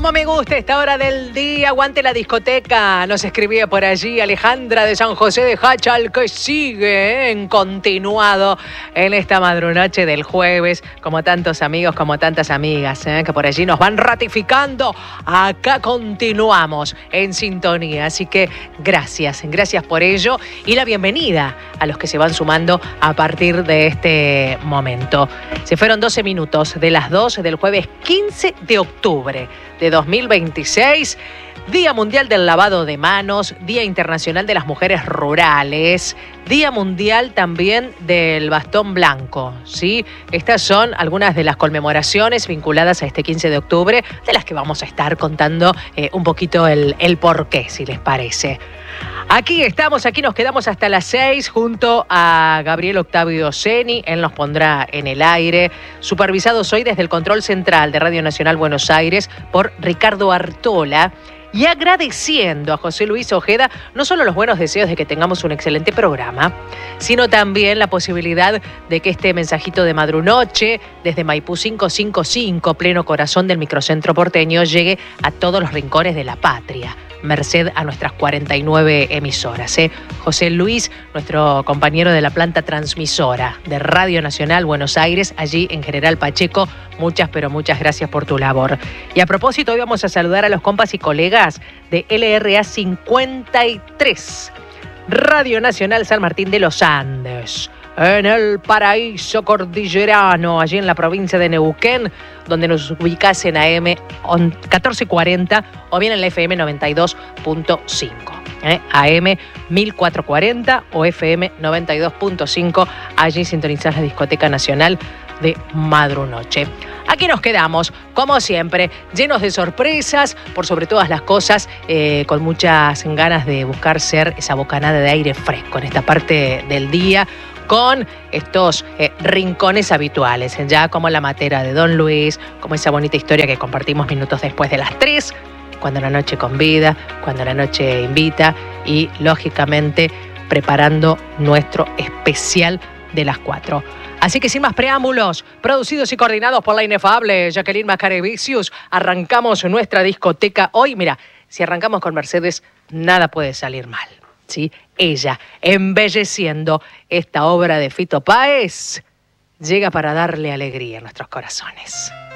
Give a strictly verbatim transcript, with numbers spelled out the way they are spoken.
Como me gusta esta hora del día, aguante la discoteca. Nos escribía por allí Alejandra de San José de Hachal, que sigue ¿eh? en continuado en esta madrunoche del jueves, como tantos amigos, como tantas amigas, ¿eh? que por allí nos van ratificando. Acá continuamos en sintonía, así que gracias, gracias por ello y la bienvenida a los que se van sumando a partir de este momento. Se fueron doce minutos de las dos del jueves quince de octubre de dos mil veintiséis, Día Mundial del Lavado de Manos, Día Internacional de las Mujeres Rurales, Día Mundial también del Bastón Blanco, ¿sí? Estas son algunas de las conmemoraciones vinculadas a este quince de octubre, de las que vamos a estar contando eh, un poquito el, el porqué, si les parece. Aquí estamos, aquí nos quedamos hasta las seis junto a Gabriel Octavio Doceni. Él nos pondrá en el aire. Supervisados hoy desde el Control Central de Radio Nacional Buenos Aires por Ricardo Artola. Y agradeciendo a José Luis Ojeda no solo los buenos deseos de que tengamos un excelente programa, sino también la posibilidad de que este mensajito de madrunoche desde Maipú quinientos cincuenta y cinco, pleno corazón del microcentro porteño, llegue a todos los rincones de la patria, merced a nuestras cuarenta y nueve emisoras. ¿eh? José Luis, nuestro compañero de la planta transmisora de Radio Nacional Buenos Aires, allí en General Pacheco, muchas, pero muchas gracias por tu labor. Y a propósito, hoy vamos a saludar a los compas y colegas de L R A cincuenta y tres, Radio Nacional San Martín de los Andes, en el paraíso cordillerano, allí en la provincia de Neuquén, donde nos ubicás en A M catorce cuarenta o bien en la F M noventa y dos punto cinco. ¿eh? A M mil cuatrocientos cuarenta o F M noventa y dos punto cinco, allí sintonizás la Discoteca Nacional de Madrunoche. Aquí nos quedamos, como siempre, llenos de sorpresas, por sobre todas las cosas, eh, con muchas ganas de buscar ser esa bocanada de aire fresco en esta parte del día, con estos eh, rincones habituales, ya como la matera de Don Luis, como esa bonita historia que compartimos minutos después de las tres, cuando la noche convida, cuando la noche invita y, lógicamente, preparando nuestro especial de las cuatro. Así que sin más preámbulos, producidos y coordinados por la inefable Jacqueline Macarevicius, arrancamos nuestra discoteca. Hoy, mira, si arrancamos con Mercedes, nada puede salir mal, ¿sí? Ella, embelleciendo esta obra de Fito Páez, llega para darle alegría a nuestros corazones.